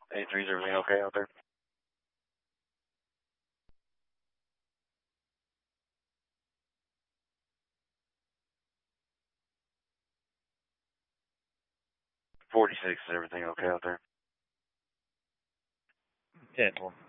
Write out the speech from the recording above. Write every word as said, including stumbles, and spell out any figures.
eight three, is everything okay out there? forty-six, is everything okay out there? ten four.